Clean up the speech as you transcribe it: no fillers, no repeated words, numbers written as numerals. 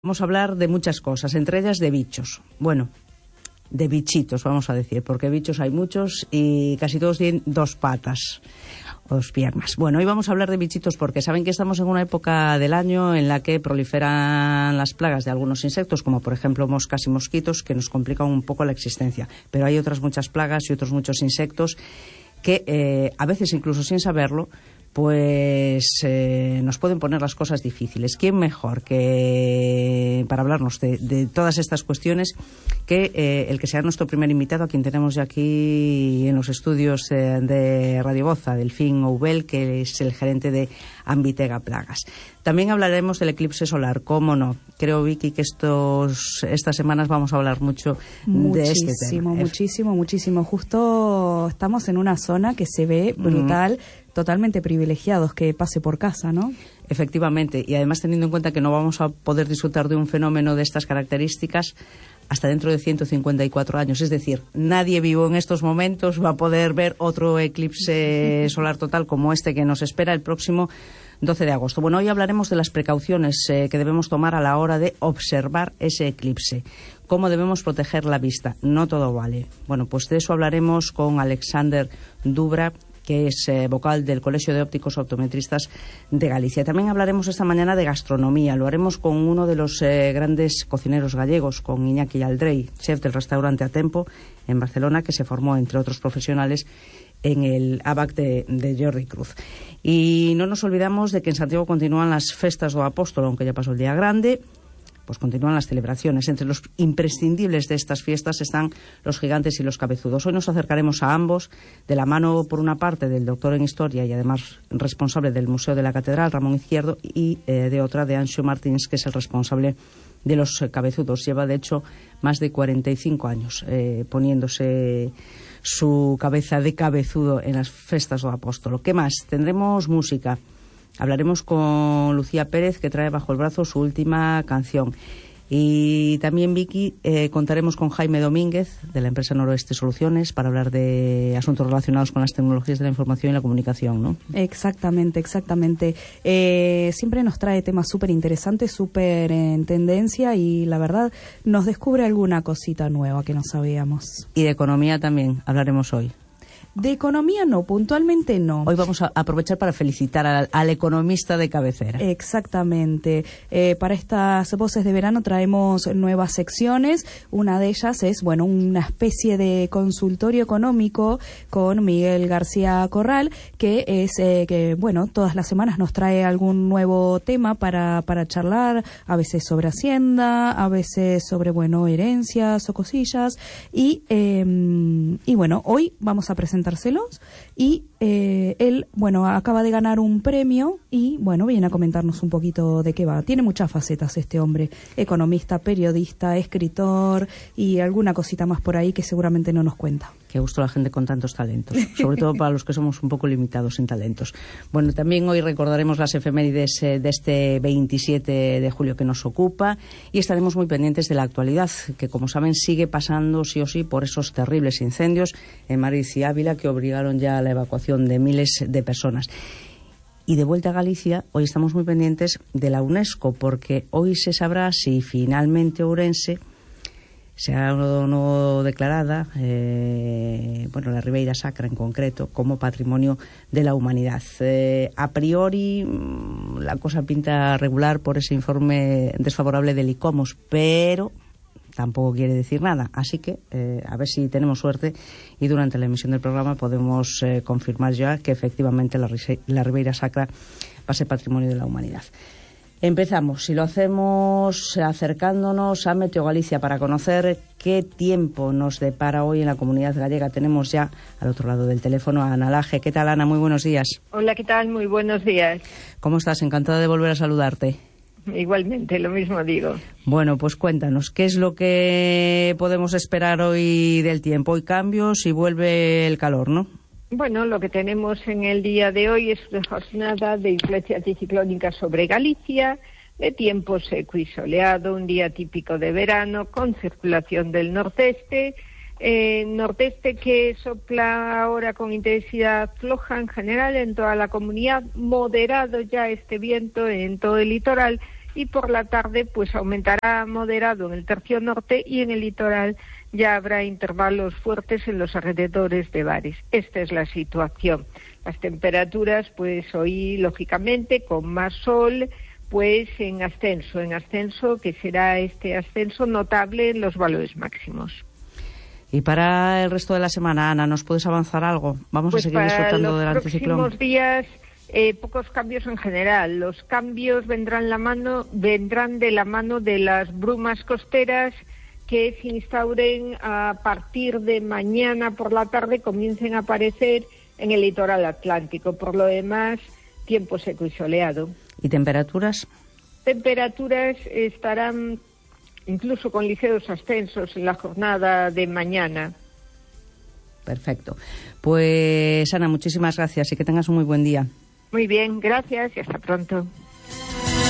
Vamos a hablar de muchas cosas, entre ellas de bichos. Bueno, de bichitos, vamos a decir, porque bichos hay muchos y casi todos tienen dos patas o dos piernas. Bueno, hoy vamos a hablar de bichitos porque saben que estamos en una época del año en la que proliferan las plagas de algunos insectos, como por ejemplo moscas y mosquitos, que nos complican un poco la existencia. Pero hay otras muchas plagas y otros muchos insectos que a veces, incluso sin saberlo, pues nos pueden poner las cosas difíciles. ¿Quién mejor que para hablarnos de todas estas cuestiones que el que sea nuestro primer invitado, a quien tenemos ya aquí en los estudios de Radio Boza, Delfín Oubel, que es el gerente de Ambitega Plagas? También hablaremos del eclipse solar, cómo no. Creo, Vicky, que estas semanas vamos a hablar mucho de este tema. Muchísimo. Justo estamos en una zona que se ve brutal, totalmente privilegiados, que pase por casa, ¿no? Efectivamente, y además teniendo en cuenta que no vamos a poder disfrutar de un fenómeno de estas características hasta dentro de 154 años. Es decir, nadie vivo en estos momentos va a poder ver otro eclipse solar total como este que nos espera el próximo 12 de agosto. Bueno, hoy hablaremos de las precauciones que debemos tomar a la hora de observar ese eclipse. ¿Cómo debemos proteger la vista? No todo vale. Bueno, pues de eso hablaremos con Alexander Dubra, que es vocal del Colegio de Ópticos Optometristas de Galicia. También hablaremos esta mañana de gastronomía. Lo haremos con uno de los grandes cocineros gallegos, con Iñaki Aldrey, chef del restaurante Atempo en Barcelona, que se formó, entre otros profesionales, en el ABAC de Jordi Cruz. Y no nos olvidamos de que en Santiago continúan las festas do Apóstolo, aunque ya pasó el día grande. Pues continúan las celebraciones. Entre los imprescindibles de estas fiestas están los gigantes y los cabezudos. Hoy nos acercaremos a ambos de la mano, por una parte, del doctor en Historia y además responsable del Museo de la Catedral, Ramón Izquierdo, y de otra, de Anxo Martins, que es el responsable de los cabezudos. Lleva, de hecho, más de 45 años poniéndose su cabeza de cabezudo en las festas do Apóstolo. ¿Qué más? Tendremos música. Hablaremos con Lucía Pérez, que trae bajo el brazo su última canción. Y también, Vicky, contaremos con Jaime Domínguez, de la empresa Noroeste Soluciones, para hablar de asuntos relacionados con las tecnologías de la información y la comunicación, ¿no? Exactamente. Siempre nos trae temas súper interesantes, súper en tendencia, y la verdad nos descubre alguna cosita nueva que no sabíamos. Y de economía también hablaremos hoy. De economía no, puntualmente no. Hoy vamos a aprovechar para felicitar al economista de cabecera. Exactamente. Para estas voces de verano traemos nuevas secciones. Una de ellas es, una especie de consultorio económico con Miguel García Corral, que es todas las semanas nos trae algún nuevo tema para charlar, a veces sobre Hacienda, a veces sobre, herencias o cosillas. Y hoy vamos a presentárselos, y él, acaba de ganar un premio y, viene a comentarnos un poquito de qué va. Tiene muchas facetas este hombre: economista, periodista, escritor y alguna cosita más por ahí que seguramente no nos cuenta. Qué gusto la gente con tantos talentos, sobre todo para los que somos un poco limitados en talentos. Bueno, también hoy recordaremos las efemérides de este 27 de julio que nos ocupa, y estaremos muy pendientes de la actualidad, que como saben sigue pasando sí o sí por esos terribles incendios en Madrid y Ávila que obligaron ya a la evacuación de miles de personas. Y de vuelta a Galicia, hoy estamos muy pendientes de la UNESCO, porque hoy se sabrá si finalmente Ourense será o no declarada, la Ribeira Sacra en concreto, como Patrimonio de la Humanidad. A priori, la cosa pinta regular por ese informe desfavorable del ICOMOS, pero tampoco quiere decir nada. Así que a ver si tenemos suerte y durante la emisión del programa podemos confirmar ya que efectivamente la Ribeira Sacra va a ser Patrimonio de la Humanidad. Empezamos, si lo hacemos acercándonos a Meteo Galicia para conocer qué tiempo nos depara hoy en la Comunidad Gallega. Tenemos ya al otro lado del teléfono a Ana Laje. ¿Qué tal, Ana? Muy buenos días. Hola, ¿qué tal? Muy buenos días. ¿Cómo estás? Encantada de volver a saludarte. Igualmente, lo mismo digo. Bueno, pues cuéntanos, ¿qué es lo que podemos esperar hoy del tiempo? Hoy cambios y vuelve el calor, ¿no? Bueno, lo que tenemos en el día de hoy es una jornada de influencia anticiclónica sobre Galicia, de tiempo seco y soleado, un día típico de verano, con circulación del nordeste que sopla ahora con intensidad floja en general en toda la comunidad, moderado ya este viento en todo el litoral y por la tarde pues aumentará moderado en el tercio norte y en el litoral ya habrá intervalos fuertes en los alrededores de Bares. Esta es la situación. Las temperaturas, pues hoy, lógicamente, con más sol, pues en ascenso, que será este ascenso notable en los valores máximos. Y para el resto de la semana, Ana, ¿nos puedes avanzar algo? Vamos pues a seguir disfrutando del anticiclón. Para los próximos días, pocos cambios en general. Los cambios vendrán de la mano de las brumas costeras que se instauren a partir de mañana por la tarde, comiencen a aparecer en el litoral atlántico. Por lo demás, tiempo seco y soleado. ¿Y temperaturas? Temperaturas estarán incluso con ligeros ascensos en la jornada de mañana. Perfecto. Pues, Ana, muchísimas gracias y que tengas un muy buen día. Muy bien, gracias y hasta pronto.